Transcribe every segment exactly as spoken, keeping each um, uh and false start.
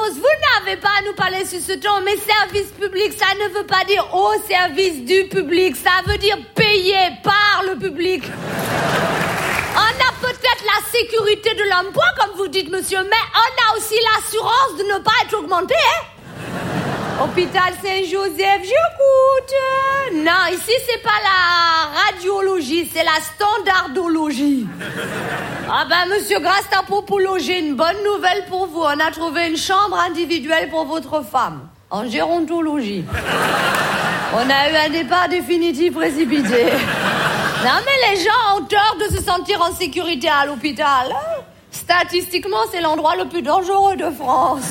chose, vous n'avez pas à nous parler sur ce ton, mais service public, ça ne veut pas dire au service du public, ça veut dire payé par le public. On a peut-être la sécurité de l'emploi, comme vous dites, monsieur, mais on a aussi l'assurance de ne pas être augmenté, hein. Hôpital Saint-Joseph, j'écoute. Non, ici, c'est pas la radiologie, c'est la standardologie. Ah ben, monsieur Grastapopoulos, j'ai une bonne nouvelle pour vous. On a trouvé une chambre individuelle pour votre femme, en gérontologie. On a eu un départ définitif précipité. Non, mais les gens ont tort de se sentir en sécurité à l'hôpital. Statistiquement, c'est l'endroit le plus dangereux de France.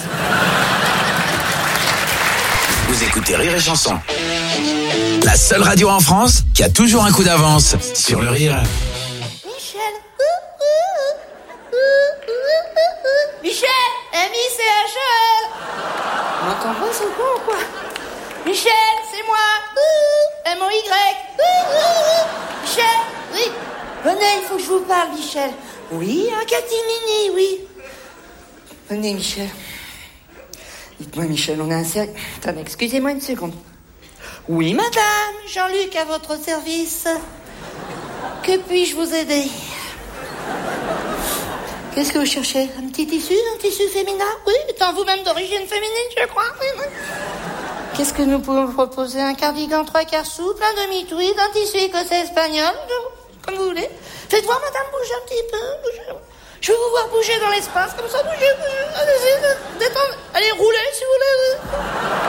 Vous écoutez Rire et Chanson. La seule radio en France qui a toujours un coup d'avance sur le rire. Michel. Ouh, ouh, ouh, ouh, ouh. Michel. M I C H E L. On m'entend pas ce con ou quoi? Michel, c'est moi. Ouh, M O Y. Ouh, ouh, ouh. Michel. Oui. Venez, il faut que je vous parle, Michel. Oui, un catimini, oui. Venez, Michel. Dites-moi, Michel, on a un service... Attendez, excusez-moi une seconde. Oui, madame, Jean-Luc à votre service. Que puis-je vous aider? Qu'est-ce que vous cherchez? Un petit tissu? Un tissu féminin? Oui, étant vous-même d'origine féminine, je crois. Oui, oui. Qu'est-ce que nous pouvons vous proposer? Un cardigan trois quarts souple, un demi-tweed, un tissu écossais espagnol, comme vous voulez. Faites voir, madame, bouger un petit peu. Bougez. Je veux vous voir bouger dans l'espace, comme ça, bougez, bougez. Allez-y, détendez. Allez, roulez, si vous voulez.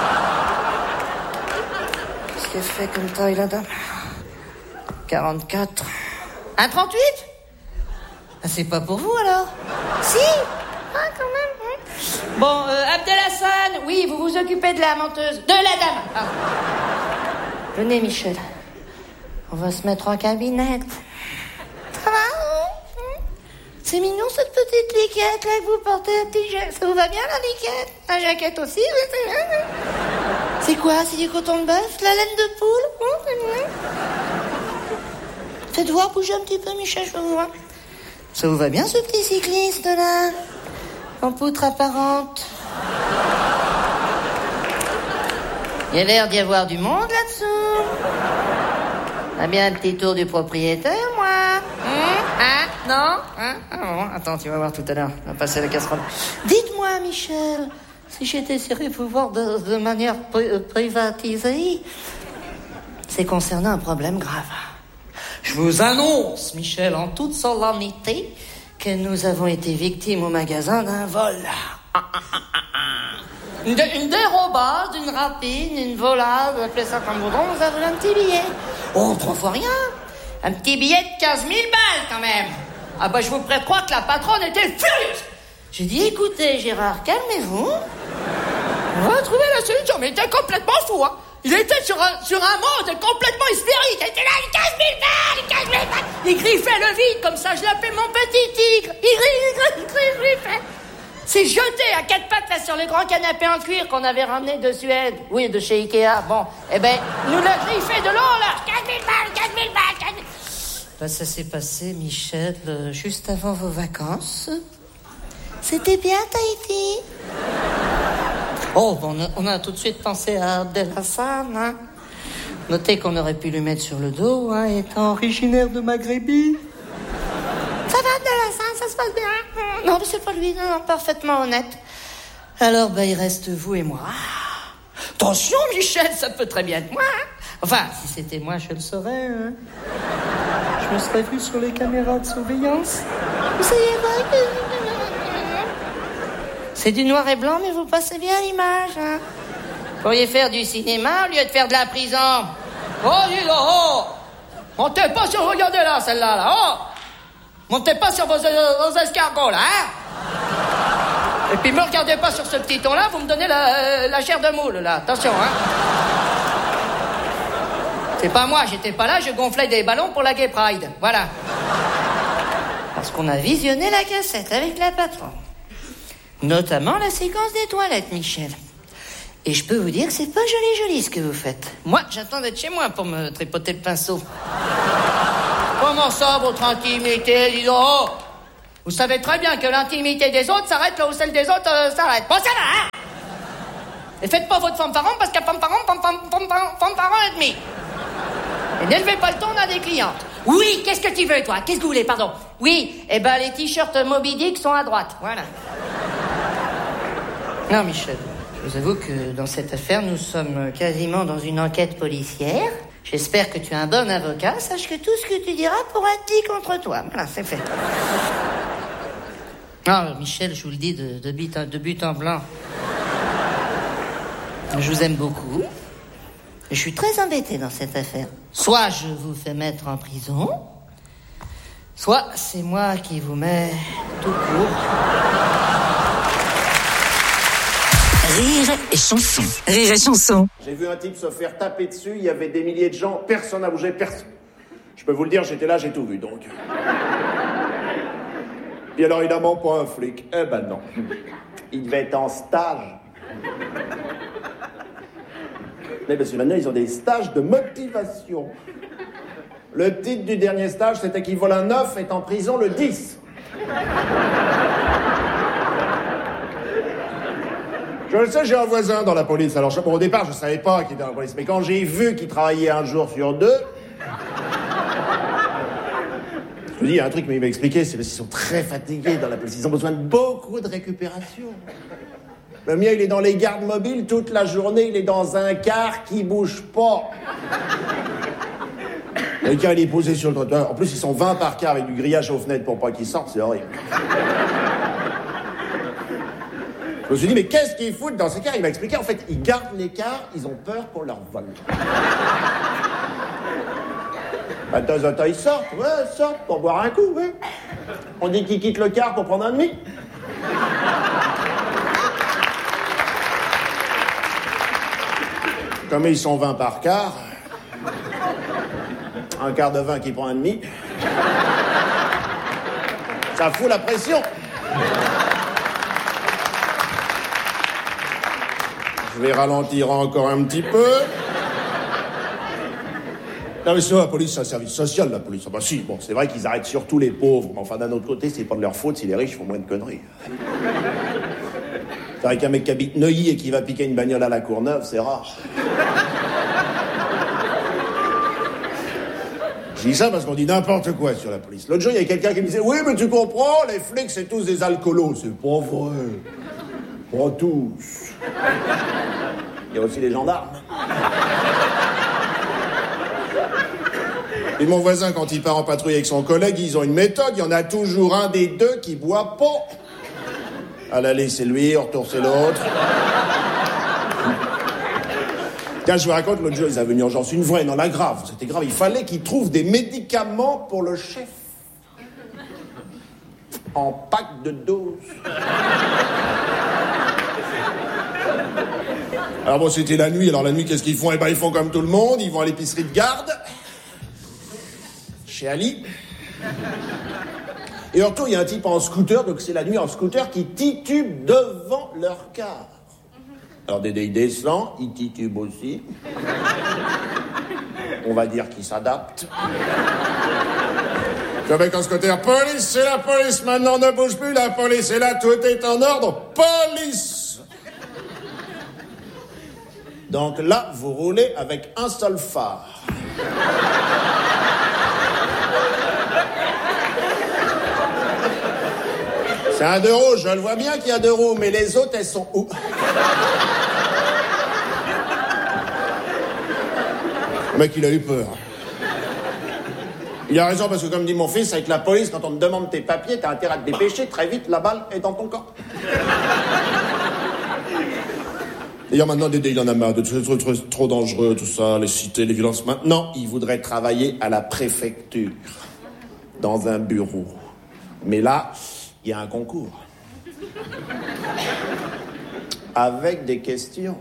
Qu'est-ce qu'elle fait comme taille, la dame? quarante-quatre. un trente-huit? Ah, c'est pas pour vous, alors? Si. Ah, quand même, oui. Bon, euh, Abdelhassan, oui, vous vous occupez de la menteuse. De la dame. Ah. Venez, Michel. On va se mettre en cabinette. Ça va? C'est mignon, cette petite liquette, là, que vous portez, un petit jacket. Ça vous va bien, la liquette? Un jacket aussi, oui, c'est bien. C'est quoi? C'est du coton de bœuf? La laine de poule? Hum, c'est bien. Faites voir, bougez un petit peu, Michel, je veux vous voir. Ça vous va bien, ce petit cycliste, là? En poutre apparente. Il y a l'air d'y avoir du monde, là-dessous. Ah bien, un petit tour du propriétaire, moi. Hum, hein? Non? Hein? Ah bon, attends, tu vas voir tout à l'heure. On va passer la casserole. Dites-moi, Michel, si j'étais serré vous voir de, de manière pri- privatisée, c'est concernant un problème grave. Je vous annonce, Michel, en toute solennité, que nous avons été victimes au magasin d'un vol. Ah, ah, ah, ah. Une, une dérobade, une rapine, une volade, appelez ça comme vous voulez, on nous a volé un petit billet. Oh, trois fois rien. Un petit billet de quinze mille balles, quand même. Ah bah, je vous prête croire que la patronne était furieuse. J'ai dit, écoutez, Gérard, calmez-vous. On va trouver la solution. Mais il était complètement fou, hein. Il était sur un, sur un mode complètement hystérique. Il était là, les quinze mille balles, les quinze mille balles. Il griffait le vide, comme ça, je l'appelais mon petit tigre. Il griffait, il griffait, il griffait. C'est jeté à quatre pattes, là, sur le grand canapé en cuir qu'on avait ramené de Suède. Oui, de chez Ikea. Bon, eh ben, nous l'a griffé de l'eau, là. quinze mille balles, quinze mille balles, quinze mille. Ben, ça s'est passé, Michel, euh, juste avant vos vacances. C'était bien, Tahiti? Oh, bon, on, a, on a tout de suite pensé à Abdelhassan, hein. Notez qu'on aurait pu lui mettre sur le dos, hein, étant originaire de Maghrébie. Ça va, Abdelhassan, ça se passe bien? Non, mais c'est pas lui, non, non, parfaitement honnête. Alors, ben, il reste vous et moi. Attention, Michel, ça peut très bien être moi, hein. Enfin, si c'était moi, je le saurais, hein. Je me serais vu sur les caméras de surveillance. Vous savez pas que... C'est du noir et blanc, mais vous passez bien l'image, hein. Vous pourriez faire du cinéma au lieu de faire de la prison. Oh, dis donc, oh. Montez pas sur... Regardez là, celle-là, là, oh. Montez pas sur vos, euh, vos escargots, là, hein. Et puis me regardez pas sur ce petit ton-là, vous me donnez la, euh, la chair de moule, là. Attention, hein. C'est pas moi, j'étais pas là, je gonflais des ballons pour la Gay Pride. Voilà. Parce qu'on a visionné la cassette avec la patronne. Notamment la séquence des toilettes, Michel. Et je peux vous dire que c'est pas joli joli ce que vous faites. Moi, j'attends d'être chez moi pour me tripoter le pinceau. Comment ça, votre intimité, dis donc? Vous savez très bien que l'intimité des autres s'arrête là où celle des autres euh, s'arrête. Bon, ça va, hein? Et faites pas votre fanfaron parce qu'à fanfaron, fanfaron, fanfaron, fanfaron et demi. Et n'élevez pas le ton à des clientes. Oui, qu'est-ce que tu veux, toi? Qu'est-ce que vous voulez, pardon? Oui, eh ben, les t-shirts Moby Dick sont à droite. Voilà. Non, Michel, je vous avoue que dans cette affaire, nous sommes quasiment dans une enquête policière. J'espère que tu es un bon avocat. Sache que tout ce que tu diras pourra être dit contre toi. Voilà, c'est fait. Non, Michel, je vous le dis de, de, but, en, de but en blanc. Je vous aime beaucoup. Je suis très embêté dans cette affaire. Soit je vous fais mettre en prison, soit c'est moi qui vous mets tout court. Rire et chanson. Rire et chanson. J'ai vu un type se faire taper dessus, il y avait des milliers de gens, personne n'a bougé, personne. Je peux vous le dire, j'étais là, j'ai tout vu, donc. Puis alors, évidemment, pas un flic. Eh ben non. Il devait être en stage. Mais parce que maintenant, ils ont des stages de motivation. Le titre du dernier stage, c'était qu'il vole un œuf, est en prison le dix. Je le sais, j'ai un voisin dans la police. Alors, bon, au départ, je savais pas qu'il était dans la police. Mais quand j'ai vu qu'il travaillait un jour sur deux... Je me dis, il y a un truc qu'il m'a expliqué, c'est parce qu'ils sont très fatigués dans la police. Ils ont besoin de beaucoup de récupération. Le mien, il est dans les gardes mobiles toute la journée. Il est dans un car qui bouge pas. Le car, il est posé sur le trottoir. En plus, ils sont vingt par car avec du grillage aux fenêtres pour pas qu'ils sortent. C'est horrible. Je me suis dit, mais qu'est-ce qu'ils foutent dans ces cars? Il m'a expliqué, en fait, ils gardent les cars, ils ont peur pour leur vol. Bah, de temps en temps, ils sortent, ouais, ils sortent pour boire un coup, ouais. On dit qu'ils quittent le car pour prendre un demi. Comme ils sont vingt par quart, un quart de vin qui prend un demi, ça fout la pression. Je vais ralentir encore un petit peu. Non mais ça, la police, c'est un service social, la police. Ah bah si, bon, c'est vrai qu'ils arrêtent surtout les pauvres, mais enfin d'un autre côté, c'est pas de leur faute si les riches font moins de conneries. C'est vrai qu'un mec qui habite Neuilly et qui va piquer une bagnole à la Courneuve, c'est rare. Je dis ça parce qu'on dit n'importe quoi sur la police. L'autre jour, il y a quelqu'un qui me disait « Oui, mais tu comprends, les flics, c'est tous des alcoolos. » C'est pas vrai. Pas tous. Il y a aussi les gendarmes. Et mon voisin, quand il part en patrouille avec son collègue, ils ont une méthode. Il y en a toujours un des deux qui boit pas. À l'aller, c'est lui, au retour, c'est l'autre. Tiens, je vous raconte, l'autre jour, ils avaient une urgence, une vraie, non, la grave. C'était grave. Il fallait qu'ils trouvent des médicaments pour le chef. En pack de doses. Alors bon, c'était la nuit. Alors la nuit, qu'est-ce qu'ils font? Eh ben, ils font comme tout le monde. Ils vont à l'épicerie de garde. Chez Ali. Et en retour, il y a un type en scooter, donc c'est la nuit en scooter, qui titube devant leur car. Alors Dédé, il descend, il titube aussi. On va dire qu'il s'adapte. Le mec en scooter, police, c'est la police, maintenant ne bouge plus, la police est là, tout est en ordre, police! Donc là, vous roulez avec un seul phare. C'est un deux roues, je le vois bien qu'il y a deux roues, mais les autres, elles sont où? Le mec, il a eu peur. Il a raison, parce que comme dit mon fils, avec la police, quand on te demande tes papiers, t'as intérêt à te dépêcher, très vite, la balle est dans ton corps. D'ailleurs, maintenant, Dédé, il en a marre de tout trop, trop, trop dangereux, tout ça, les cités, les violences. Maintenant, il voudrait travailler à la préfecture, dans un bureau. Mais là, il y a un concours. Avec des questions.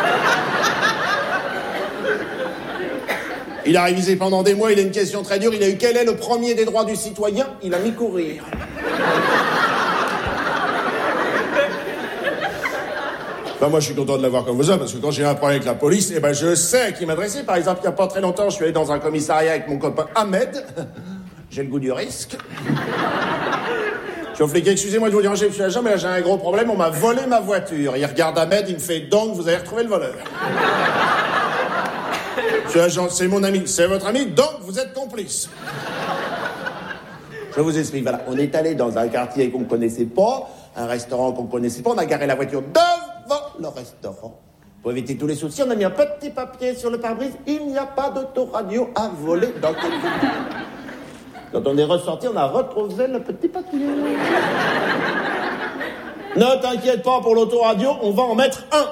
Il a révisé pendant des mois, il a une question très dure. Il a eu quel est le premier des droits du citoyen? Il a mis courir. Ben moi, je suis content de l'avoir comme ça, parce que quand j'ai un problème avec la police, eh ben, je sais à qui m'adresser. Par exemple, il n'y a pas très longtemps, je suis allé dans un commissariat avec mon copain Ahmed. J'ai le goût du risque. Je suis au flic, excusez-moi de vous déranger, monsieur l'agent, mais là j'ai un gros problème, on m'a volé ma voiture. Il regarde Ahmed, il me fait donc, vous avez retrouvé le voleur. Monsieur l'agent, c'est mon ami, c'est votre ami, donc vous êtes complice. Je vous explique, voilà, on est allé dans un quartier qu'on ne connaissait pas, un restaurant qu'on ne connaissait pas, on a garé la voiture devant le restaurant. Pour éviter tous les soucis, on a mis un petit papier sur le pare-brise, il n'y a pas d'autoradio à voler dans le véhicule. Quand on est ressorti, on a retrouvé le petit papier. Ne t'inquiète pas pour l'autoradio, on va en mettre un.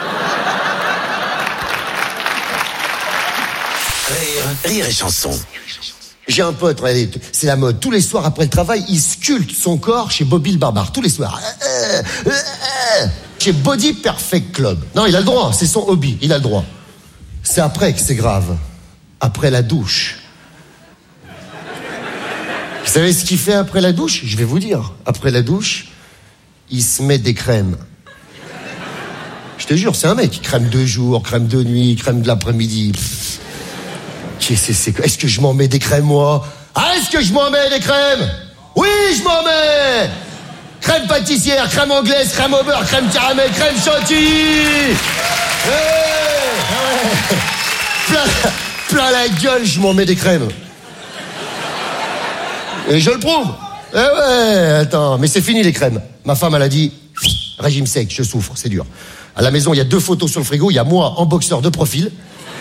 Rire, rire et chanson. J'ai un pote, regardez, c'est la mode. Tous les soirs après le travail, il sculpte son corps chez Bobby le Barbare. Tous les soirs. Euh, euh, euh, chez Body Perfect Club. Non, il a le droit, c'est son hobby, il a le droit. C'est après que c'est grave. Après la douche. Vous savez ce qu'il fait après la douche? Je vais vous dire. Après la douche, il se met des crèmes. Je te jure, c'est un mec. Crème de jour, crème de nuit, crème de l'après-midi. Qu'est-ce que c'est? Est-ce que je m'en mets des crèmes, moi? Ah, est-ce que je m'en mets des crèmes? Oui, je m'en mets! Crème pâtissière, crème anglaise, crème au beurre, crème caramel, crème chantilly! Hey, ouais. plein, plein la gueule, je m'en mets des crèmes. Et je le prouve. Eh ouais, attends, mais c'est fini les crèmes. Ma femme, elle a dit, régime sec, je souffre, c'est dur. À la maison, il y a deux photos sur le frigo, il y a moi en boxeur de profil.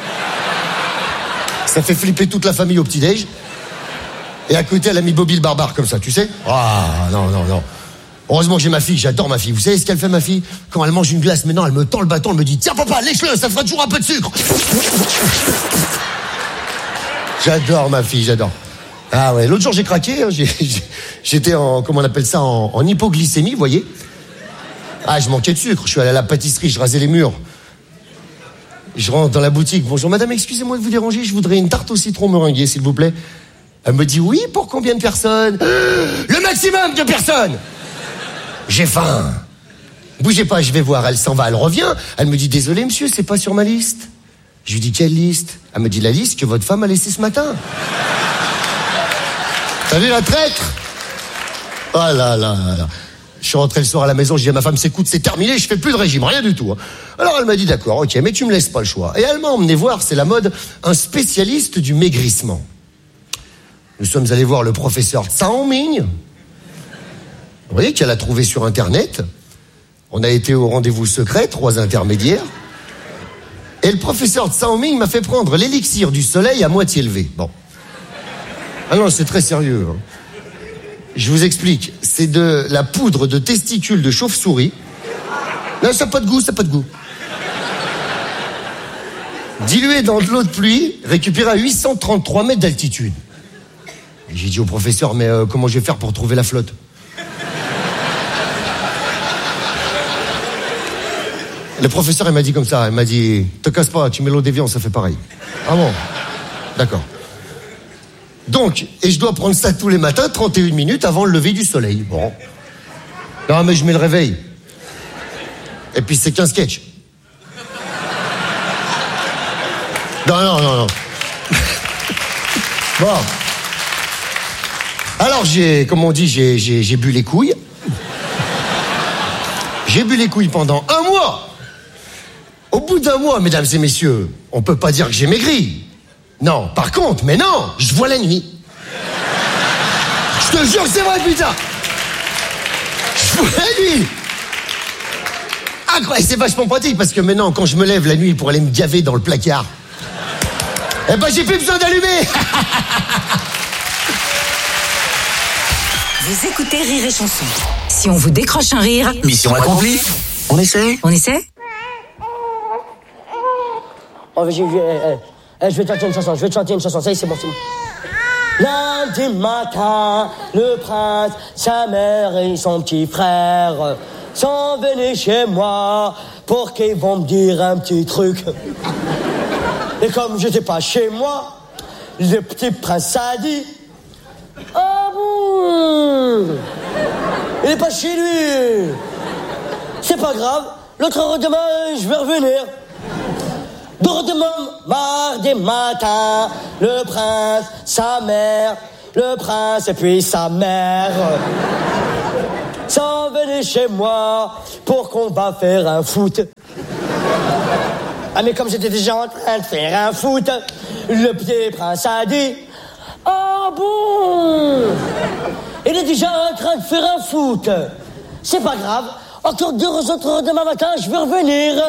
Ça fait flipper toute la famille au petit-déj. Et à côté, elle a mis Bobby le Barbare comme ça, tu sais. Ah, non, non, non. Heureusement que j'ai ma fille, j'adore ma fille. Vous savez ce qu'elle fait, ma fille? Quand elle mange une glace, maintenant, elle me tend le bâton, elle me dit, tiens, papa, lèche-le, ça fera toujours un peu de sucre. J'adore ma fille, j'adore. Ah ouais, l'autre jour j'ai craqué, hein, j'ai, j'étais en, comment on appelle ça, en, en hypoglycémie, vous voyez. Ah, je manquais de sucre, je suis allé à la pâtisserie, je rasais les murs. Je rentre dans la boutique, bonjour madame, excusez-moi de vous déranger, je voudrais une tarte au citron meringuée, s'il vous plaît. Elle me dit, oui, pour combien de personnes? Le maximum de personnes. J'ai faim. Bougez pas, je vais voir, elle s'en va, elle revient, elle me dit, désolé monsieur, c'est pas sur ma liste. Je lui dis, quelle liste? Elle me dit, la liste que votre femme a laissée ce matin. T'as vu la traître? Oh là là là là. Je suis rentré le soir à la maison, j'ai dit à ma femme, écoute, c'est terminé, je fais plus de régime, rien du tout. Alors elle m'a dit, d'accord, ok, mais tu me laisses pas le choix. Et elle m'a emmené voir, c'est la mode, un spécialiste du maigrissement. Nous sommes allés voir le professeur Tsao Ming. Vous voyez qu'elle a trouvé sur Internet. On a été au rendez-vous secret, trois intermédiaires. Et le professeur Tsao Ming m'a fait prendre l'élixir du soleil à moitié levé. Bon. Ah non, c'est très sérieux. Hein. Je vous explique. C'est de la poudre de testicules de chauve-souris. Non, ça n'a pas de goût, ça n'a pas de goût. Dilué dans de l'eau de pluie, récupéré à huit cent trente-trois mètres d'altitude. Et j'ai dit au professeur, mais euh, comment je vais faire pour trouver la flotte? Le professeur, il m'a dit comme ça, il m'a dit, te casse pas, tu mets l'eau d'évian, ça fait pareil. Ah bon? D'accord. Donc, et je dois prendre ça tous les matins, trente et une minutes avant le lever du soleil. Bon. Non, mais je mets le réveil. Et puis c'est qu'un sketch. Non, non, non, non. Bon. Alors j'ai, comme on dit, j'ai, j'ai, j'ai bu les couilles. J'ai bu les couilles pendant un mois. Au bout d'un mois, mesdames et messieurs, on peut pas dire que j'ai maigri. Non, par contre, mais non, je vois la nuit. Je te jure que c'est vrai, putain. Je vois la nuit. Incroyable, c'est vachement pratique parce que maintenant, quand je me lève la nuit pour aller me gaver dans le placard, eh ben j'ai plus besoin d'allumer. Vous écoutez Rire et Chanson. Si on vous décroche un rire, Mission accomplie. On essaie? on essaie? Oh, je, je, euh, euh, je vais te chanter une chanson, je vais te chanter une chanson, ça y est, c'est bon, c'est bon. Lundi matin, le prince, sa mère et son petit frère sont venus chez moi pour qu'ils vont me dire un petit truc. Et comme je n'étais pas chez moi, le petit prince a dit, ah bon, il n'est pas chez lui. C'est pas grave, l'autre heure demain, je vais revenir. Demain, mardi matin, le prince, sa mère, le prince et puis sa mère venez chez moi pour qu'on va faire un foot. Ah mais comme j'étais déjà en train de faire un foot, le petit prince a dit « Ah bon, il est déjà en train de faire un foot. C'est pas grave, encore deux autres heures demain matin, je vais revenir.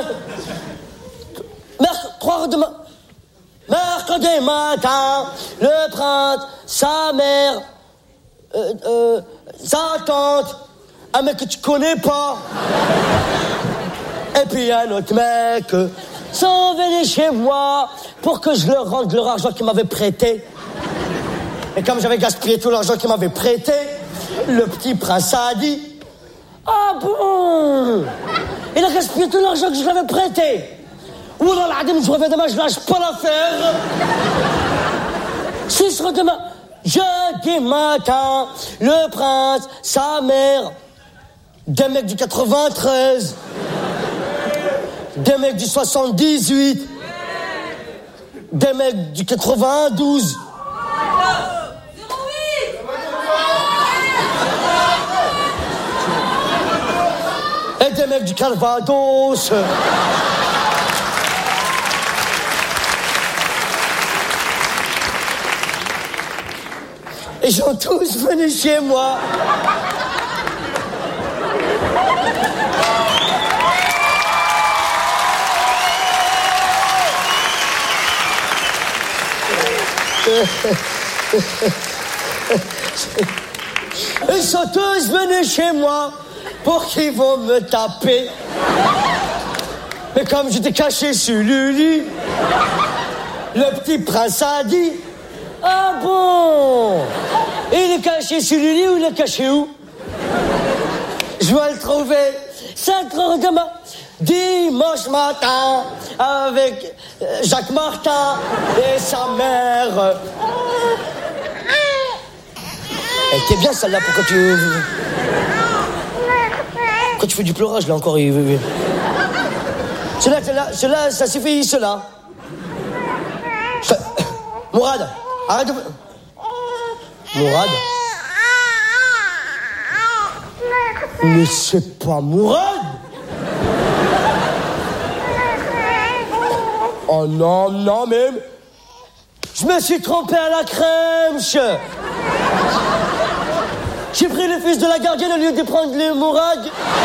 Merc- trois heures demain. Mercredi matin, le prince, sa mère, euh, euh, sa tante, un mec que tu connais pas, et puis un autre mec, euh, sont venus chez moi pour que je leur rende leur argent qu'ils m'avaient prêté. Et comme j'avais gaspillé tout l'argent qu'ils m'avaient prêté, le petit prince a dit « Ah bon, il a gaspillé tout l'argent que je lui avais prêté. Wallah l'adem, je reviens demain, je lâche pas l'affaire. Ce sera demain. Jeudi matin, le prince, sa mère, des mecs du quatre-vingt-treize, des mecs du soixante-dix-huit, des mecs du quatre-vingt-douze. Et des mecs du Calvados. Ils sont tous venus chez moi. Ils sont tous venus chez moi pour qu'ils vont me taper. Mais comme j'étais caché sur le lit, le petit prince a dit « Ah bon, il est caché sur le lit ou il est caché où? Je vais le trouver cinq heures demain, dimanche matin, avec Jacques Martin et sa mère. » Elle était bien celle-là, pourquoi tu... Pourquoi tu fais du pleurage là encore? Cela, cela, cela, ça suffit, cela. Mourad, arrête de... Mourad? Mais c'est pas Mourad? Oh non, non, mais... Je me suis trompé à la crème. J'ai pris le fils de la gardienne au lieu de prendre le Mourad.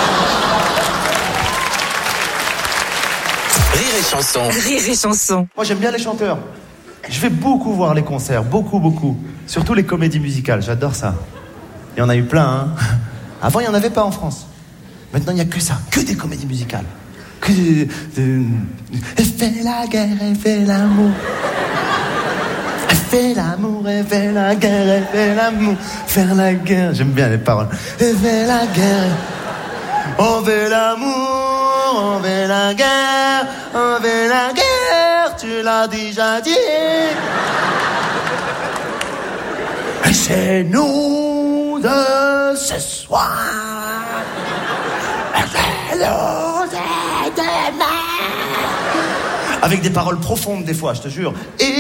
Rire et chanson. Rire et chanson. Moi, j'aime bien les chanteurs. Je vais beaucoup voir les concerts, beaucoup, beaucoup. Surtout les comédies musicales, j'adore ça. Il y en a eu plein, hein. Avant, il n'y en avait pas en France. Maintenant, il n'y a que ça, que des comédies musicales. Que de... de... Elle fait la guerre, elle fait l'amour. Elle fait l'amour, elle fait la guerre, elle fait l'amour. Faire la guerre, j'aime bien les paroles. Elle fait la guerre. On fait l'amour, on fait la guerre, on fait la guerre, tu l'as déjà dit. Et c'est nous de ce soir. Et nous de demain. Avec des paroles profondes des fois, je te jure. Et